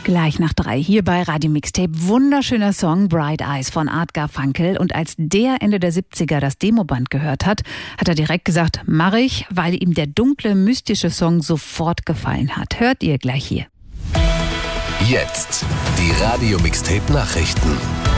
Gleich nach 3 hier bei Radio Mixtape. Wunderschöner Song Bright Eyes von Art Garfunkel. Und als der Ende der 70er das Demoband gehört hat, hat er direkt gesagt, mach ich, weil ihm der dunkle, mystische Song sofort gefallen hat. Hört ihr gleich hier. Jetzt die Radio Mixtape Nachrichten.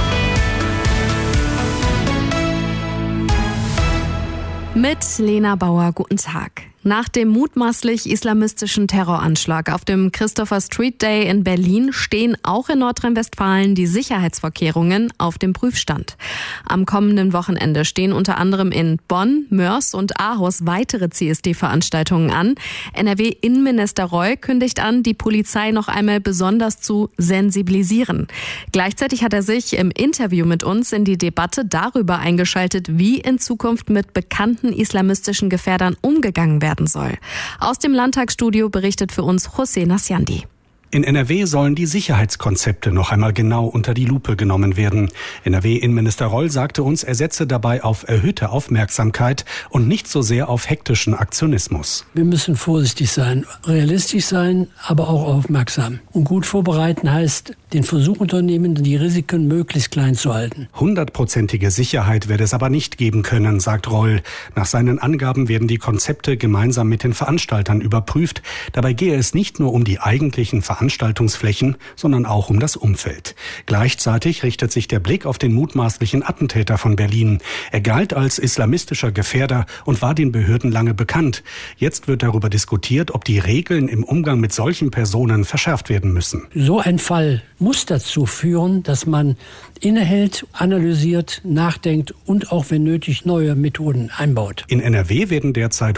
Mit Lena Bauer, guten Tag. Nach dem mutmaßlich islamistischen Terroranschlag auf dem Christopher Street Day in Berlin stehen auch in Nordrhein-Westfalen die Sicherheitsvorkehrungen auf dem Prüfstand. Am kommenden Wochenende stehen unter anderem in Bonn, Mörs und Aarhus weitere CSD-Veranstaltungen an. NRW-Innenminister Reul kündigt an, die Polizei noch einmal besonders zu sensibilisieren. Gleichzeitig hat er sich im Interview mit uns in die Debatte darüber eingeschaltet, wie in Zukunft mit bekannten islamistischen Gefährdern umgegangen werden soll. Aus dem Landtagsstudio berichtet für uns José Nasciandi. In NRW sollen die Sicherheitskonzepte noch einmal genau unter die Lupe genommen werden. NRW-Innenminister Reul sagte uns, er setze dabei auf erhöhte Aufmerksamkeit und nicht so sehr auf hektischen Aktionismus. Wir müssen vorsichtig sein, realistisch sein, aber auch aufmerksam. Und gut vorbereiten heißt, den Versuch unternehmen, die Risiken möglichst klein zu halten. 100%ige Sicherheit werde es aber nicht geben können, sagt Reul. Nach seinen Angaben werden die Konzepte gemeinsam mit den Veranstaltern überprüft. Dabei gehe es nicht nur um die eigentlichen Veranstaltungsflächen, sondern auch um das Umfeld. Gleichzeitig richtet sich der Blick auf den mutmaßlichen Attentäter von Berlin. Er galt als islamistischer Gefährder und war den Behörden lange bekannt. Jetzt wird darüber diskutiert, ob die Regeln im Umgang mit solchen Personen verschärft werden müssen. So ein Fall muss dazu führen, dass man innehält, analysiert, nachdenkt und auch, wenn nötig, neue Methoden einbaut. In NRW werden derzeit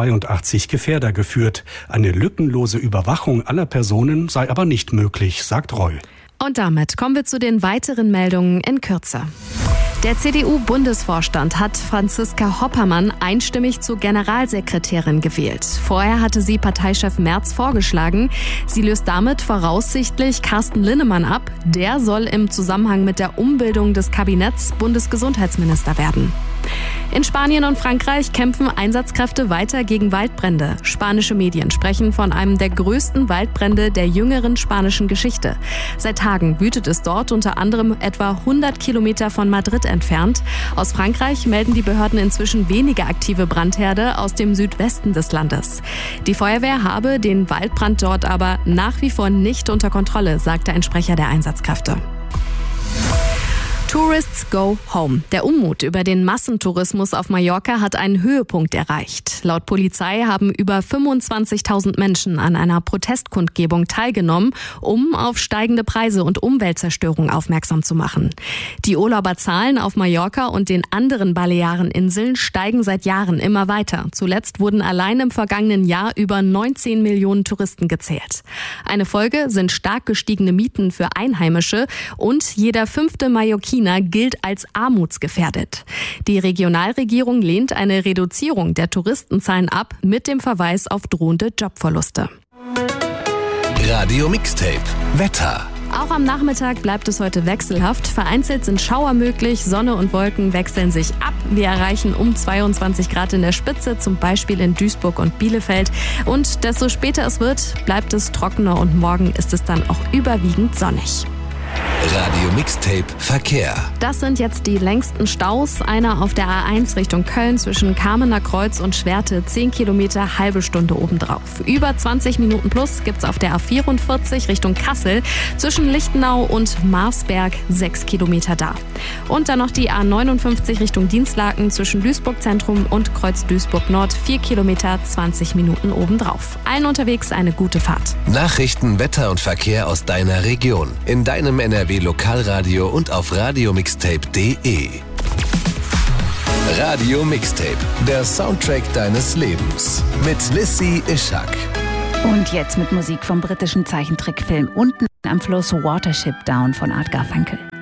182 Gefährder geführt. Eine lückenlose Überwachung aller Personen sei aber nicht möglich, sagt Reul. Und damit kommen wir zu den weiteren Meldungen in Kürze. Der CDU-Bundesvorstand hat Franziska Hoppermann einstimmig zur Generalsekretärin gewählt. Vorher hatte sie Parteichef Merz vorgeschlagen. Sie löst damit voraussichtlich Carsten Linnemann ab. Der soll im Zusammenhang mit der Umbildung des Kabinetts Bundesgesundheitsminister werden. In Spanien und Frankreich kämpfen Einsatzkräfte weiter gegen Waldbrände. Spanische Medien sprechen von einem der größten Waldbrände der jüngeren spanischen Geschichte. Seit Tagen wütet es dort, unter anderem etwa 100 Kilometer von Madrid entfernt. Aus Frankreich melden die Behörden inzwischen weniger aktive Brandherde aus dem Südwesten des Landes. Die Feuerwehr habe den Waldbrand dort aber nach wie vor nicht unter Kontrolle, sagte ein Sprecher der Einsatzkräfte. Tourists go home. Der Unmut über den Massentourismus auf Mallorca hat einen Höhepunkt erreicht. Laut Polizei haben über 25.000 Menschen an einer Protestkundgebung teilgenommen, um auf steigende Preise und Umweltzerstörung aufmerksam zu machen. Die Urlauberzahlen auf Mallorca und den anderen Baleareninseln steigen seit Jahren immer weiter. Zuletzt wurden allein im vergangenen Jahr über 19 Millionen Touristen gezählt. Eine Folge sind stark gestiegene Mieten für Einheimische und jeder 5. Mallorquiner gilt als armutsgefährdet. Die Regionalregierung lehnt eine Reduzierung der Touristenzahlen ab mit dem Verweis auf drohende Jobverluste. Radio Mixtape Wetter. Auch am Nachmittag bleibt es heute wechselhaft. Vereinzelt sind Schauer möglich, Sonne und Wolken wechseln sich ab. Wir erreichen um 22 Grad in der Spitze, zum Beispiel in Duisburg und Bielefeld. Und desto später es wird, bleibt es trockener und morgen ist es dann auch überwiegend sonnig. Radio Mixtape Verkehr. Das sind jetzt die längsten Staus. Einer auf der A1 Richtung Köln zwischen Kamener Kreuz und Schwerte, 10 Kilometer, halbe Stunde obendrauf. Über 20 Minuten plus gibt's auf der A44 Richtung Kassel zwischen Lichtenau und Marsberg, 6 Kilometer da. Und dann noch die A59 Richtung Dienstlaken zwischen Duisburg Zentrum und Kreuz Duisburg Nord, 4 Kilometer, 20 Minuten obendrauf. Allen unterwegs eine gute Fahrt. Nachrichten, Wetter und Verkehr aus deiner Region. In deinem NRW Lokalradio und auf radiomixtape.de. Radio Mixtape, der Soundtrack deines Lebens. Mit Lissy Ishak. Und jetzt mit Musik vom britischen Zeichentrickfilm Unten am Fluss Watership Down von Art Garfunkel.